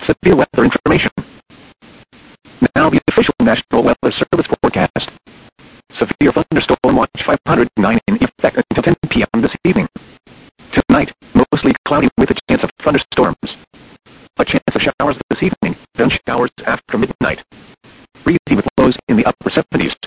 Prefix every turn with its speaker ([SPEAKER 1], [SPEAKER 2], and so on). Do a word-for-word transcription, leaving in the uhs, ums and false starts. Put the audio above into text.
[SPEAKER 1] Severe weather information. Now the official National Weather Service forecast. Severe thunderstorm watch five hundred nine in effect until ten p m this evening. Tonight, mostly cloudy with a chance of thunderstorms. A chance of showers this evening, then showers after midnight. Breezy with lows in the upper seventies.